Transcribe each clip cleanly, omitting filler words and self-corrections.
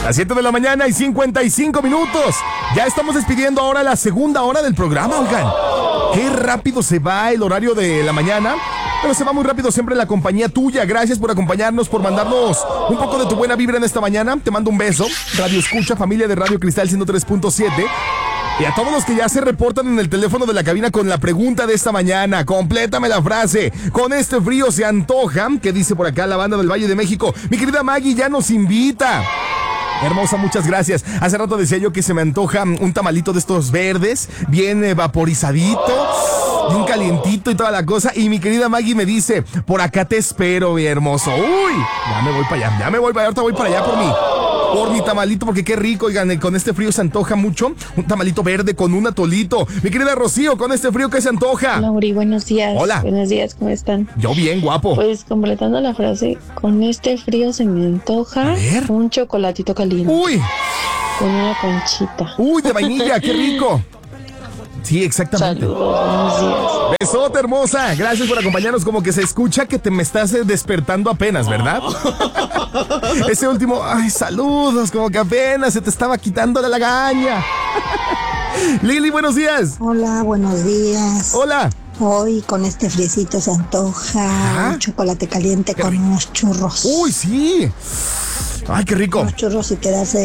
Las 7 de la mañana y 55 minutos. Ya estamos despidiendo ahora la segunda hora del programa, oigan. Qué rápido se va el horario de la mañana. Pero se va muy rápido siempre la compañía tuya. Gracias por acompañarnos, por mandarnos un poco de tu buena vibra en esta mañana. Te mando un beso. Radio Escucha, familia de Radio Cristal 103.7. Y a todos los que ya se reportan en el teléfono de la cabina con la pregunta de esta mañana, complétame la frase. Con este frío se antoja. ¿Qué dice por acá la banda del Valle de México? Mi querida Maggie ya nos invita. Hermosa, muchas gracias. Hace rato decía yo que se me antoja un tamalito de estos verdes, bien vaporizadito, bien calientito y toda la cosa. Y mi querida Maggie me dice, por acá te espero, mi hermoso. Uy, ya me voy para allá, ahorita voy para allá por mi tamalito, porque qué rico, oigan, con este frío se antoja mucho. Un tamalito verde con un atolito. Mi querida Rocío, con este frío, ¿qué se antoja? Hola, Uri, buenos días. Hola. Buenos días, ¿cómo están? Yo bien, guapo. Pues completando la frase, con este frío se me antoja un chocolatito caliente. Uy. Con una conchita. Uy, de vainilla, qué rico. Sí, exactamente. Saludos, buenos días. Besote, hermosa. Gracias por acompañarnos. Como que se escucha que te me estás despertando apenas, ¿verdad? Ese último, ay, saludos, como que apenas se te estaba quitando la lagaña. Lili, buenos días. Hola, buenos días. Hola. Hoy con este friecito se antoja un chocolate caliente con unos churros. Uy, sí. Ay, qué rico. Unos churros y quedarse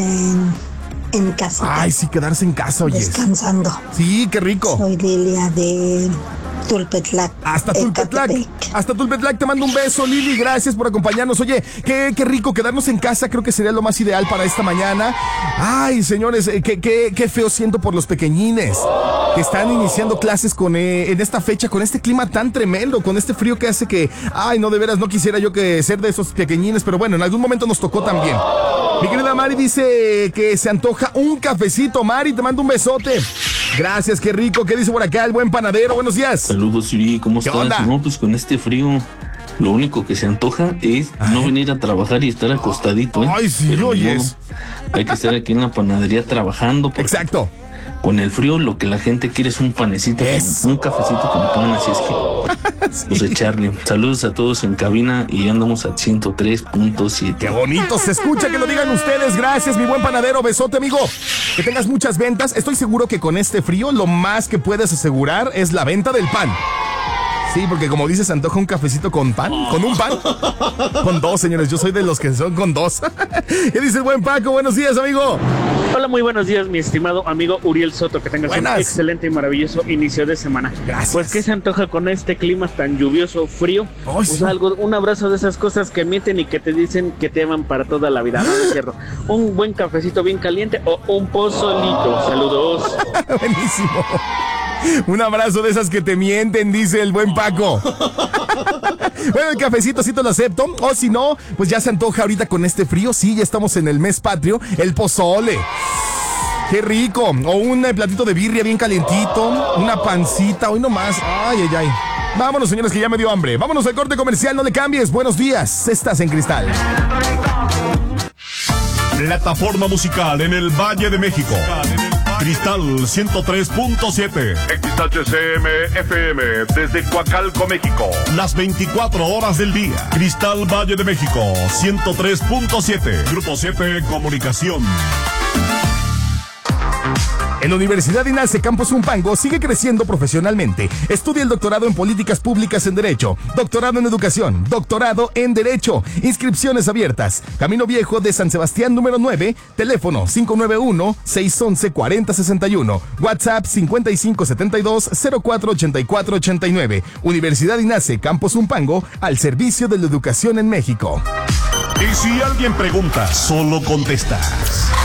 en casa. Ay, sí, quedarse en casa, oye. Descansando. Sí, qué rico. Soy Lilia de Tulpetlac. Hasta Tulpetlac te mando un beso, Lili, gracias por acompañarnos. Oye, qué rico quedarnos en casa, creo que sería lo más ideal para esta mañana. Ay, señores, qué feo siento por los pequeñines que están iniciando clases en esta fecha, con este clima tan tremendo, con este frío que hace que, ay, no, de veras, no quisiera yo que ser de esos pequeñines, pero bueno, en algún momento nos tocó también. Mi querida Mari dice que se antoja un cafecito. Mari, te mando un besote. Gracias, qué rico. ¿Qué dice por acá el buen panadero? Buenos días. Saludos, Yuri, ¿cómo estás? Onda? No, pues con este frío, lo único que se antoja es no venir a trabajar y estar acostadito, ¿eh? Ay, sí, pero oyes. Hay que estar aquí en la panadería trabajando. Exacto. Con el frío lo que la gente quiere es un panecito, un cafecito que me pongan, así es que sí. Pues echarle. Saludos a todos en cabina y andamos a 103.7. Qué bonito se escucha que lo digan ustedes. Gracias, mi buen panadero. Besote, amigo. Que tengas muchas ventas. Estoy seguro que con este frío lo más que puedes asegurar es la venta del pan. Sí, porque como dices, se antoja un cafecito con pan. ¿Con un pan? Con dos, señores. Yo soy de los que son con dos. ¿Qué dice el buen Paco? Buenos días, amigo. Hola, muy buenos días, mi estimado amigo Uriel Soto. Que tengas Buenas. un excelente y maravilloso inicio de semana. Gracias. Pues, ¿qué se antoja con este clima tan lluvioso, frío? Ay, Pues sí. algo, un abrazo de esas cosas que mienten y que te dicen que te aman para toda la vida. No es cierto. Un buen cafecito bien caliente o un pozolito. Saludos. Buenísimo. Un abrazo de esas que te mienten, dice el buen Paco. Bueno, el cafecito sí te lo acepto. O si no, pues ya se antoja ahorita con este frío. Sí, ya estamos en el mes patrio. El pozole. Qué rico. O un platito de birria bien calientito. Una pancita. Hoy nomás. Ay, ay, ay. Vámonos, señores, que ya me dio hambre. Vámonos al corte comercial. No le cambies. Buenos días. Estás en Cristal. Plataforma musical en el Valle de México. Cristal 103.7. XHCM FM desde Coacalco, México. Las 24 horas del día. Cristal Valle de México 103.7. Grupo 7 Comunicación. En la Universidad INACE Campus Zumpango sigue creciendo profesionalmente. Estudia el doctorado en Políticas Públicas en Derecho, doctorado en Educación, doctorado en Derecho. Inscripciones abiertas. Camino Viejo de San Sebastián número 9, teléfono 591-611-4061, WhatsApp 5572-048489. Universidad INACE Campus Zumpango, al servicio de la educación en México. Y si alguien pregunta, solo contestas.